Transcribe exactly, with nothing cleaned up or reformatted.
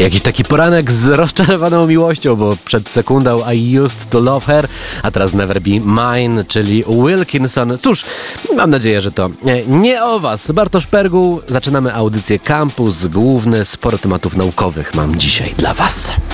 Jakiś taki poranek z rozczarowaną miłością, bo przed sekundą I used to love her, a teraz never be mine, czyli Wilkinson. Cóż, mam nadzieję, że to nie, nie o was. Bartosz Perguł, zaczynamy audycję Campus Główny. Sporo tematów naukowych mam dzisiaj dla was.